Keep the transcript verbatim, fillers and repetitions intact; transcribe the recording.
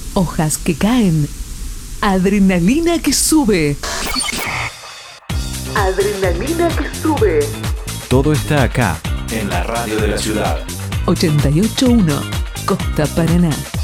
hojas que caen, adrenalina que sube. Adrenalina que sube. Todo está acá, en la radio de la ciudad. ochenta y ocho punto uno, Costa Paraná.